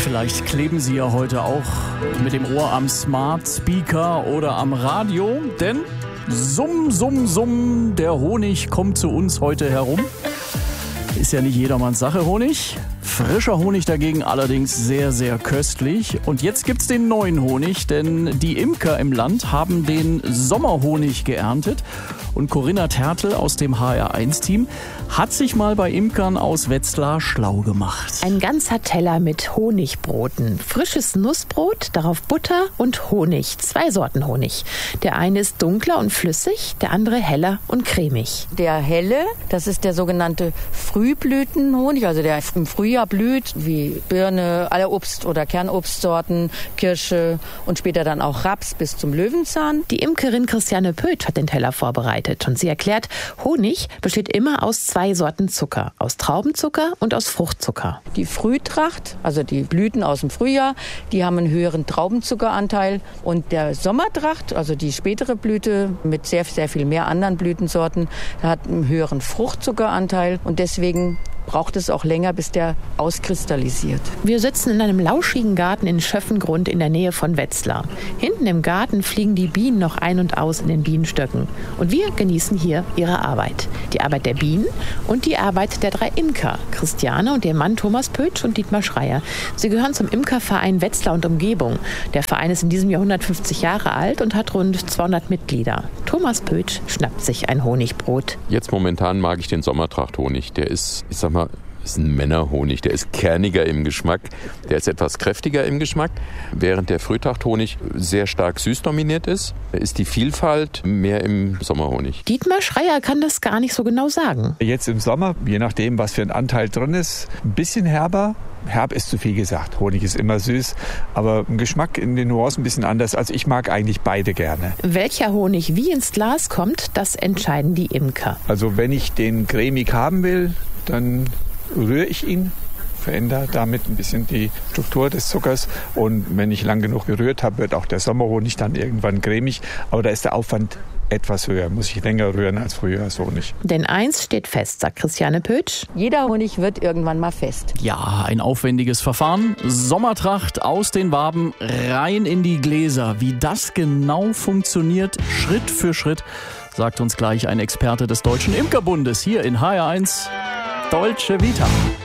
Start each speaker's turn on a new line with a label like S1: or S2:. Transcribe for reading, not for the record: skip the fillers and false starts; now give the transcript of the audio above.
S1: Vielleicht kleben Sie ja heute auch mit dem Ohr am Smart Speaker oder am Radio, denn summ, summ, summ, der Honig kommt zu uns heute herum. Ist ja nicht jedermanns Sache, Honig. Frischer Honig dagegen allerdings sehr, sehr köstlich. Und jetzt gibt's den neuen Honig, denn die Imker im Land haben den Sommerhonig geerntet. Und Corinna Tertl aus dem HR1-Team hat sich mal bei Imkern aus Wetzlar schlau gemacht.
S2: Ein ganzer Teller mit Honigbroten. Frisches Nussbrot, darauf Butter und Honig. 2 Sorten Honig. Der eine ist dunkler und flüssig, der andere heller und cremig.
S3: Der helle, das ist der sogenannte Frühblütenhonig, also der im Frühjahr blüht, wie Birne, alle Obst- oder Kernobstsorten, Kirsche und später dann auch Raps bis zum Löwenzahn.
S2: Die Imkerin Christiane Pötsch hat den Teller vorbereitet und sie erklärt, Honig besteht immer aus 2 Sorten Zucker, aus Traubenzucker und aus Fruchtzucker.
S3: Die Frühtracht, also die Blüten aus dem Frühjahr, die haben einen höheren Traubenzuckeranteil und der Sommertracht, also die spätere Blüte mit sehr, sehr viel mehr anderen Blütensorten, hat einen höheren Fruchtzuckeranteil und deswegen braucht es auch länger, bis der auskristallisiert.
S2: Wir sitzen in einem lauschigen Garten in Schöffengrund in der Nähe von Wetzlar. Hinten im Garten fliegen die Bienen noch ein und aus in den Bienenstöcken. Und wir genießen hier ihre Arbeit. Die Arbeit der Bienen und die Arbeit der 3 Imker. Christiane und ihr Mann Thomas Pötsch und Dietmar Schreier. Sie gehören zum Imkerverein Wetzlar und Umgebung. Der Verein ist in diesem Jahr 150 Jahre alt und hat rund 200 Mitglieder. Thomas Pötsch schnappt sich ein Honigbrot.
S4: Jetzt momentan mag ich den Sommertrachthonig. Der ist, ist ein Männerhonig. Der ist kerniger im Geschmack. Der ist etwas kräftiger im Geschmack. Während der Frühtrachthonig sehr stark süß dominiert ist die Vielfalt mehr im Sommerhonig.
S2: Dietmar Schreier kann das gar nicht so genau sagen.
S5: Jetzt im Sommer, je nachdem, was für ein Anteil drin ist, ein bisschen herber. Herb ist zu viel gesagt. Honig ist immer süß, aber im Geschmack in den Nuancen ein bisschen anders. Also ich mag eigentlich beide gerne.
S2: Welcher Honig wie ins Glas kommt, das entscheiden die Imker.
S5: Also wenn ich den cremig haben will, dann rühre ich ihn, verändere damit ein bisschen die Struktur des Zuckers. Und wenn ich lang genug gerührt habe, wird auch der Sommerhonig dann irgendwann cremig. Aber da ist der Aufwand etwas höher. Muss ich länger rühren als Frühjahrshonig.
S2: Denn eins steht fest, sagt Christiane Pötsch.
S3: Jeder Honig wird irgendwann mal fest.
S1: Ja, ein aufwendiges Verfahren. Sommertracht aus den Waben rein in die Gläser. Wie das genau funktioniert, Schritt für Schritt, sagt uns gleich ein Experte des Deutschen Imkerbundes hier in HR1 Dolce Vita.